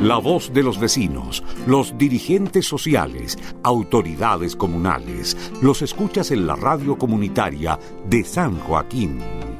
La voz de los vecinos, los dirigentes sociales, autoridades comunales, los escuchas en la radio comunitaria de San Joaquín.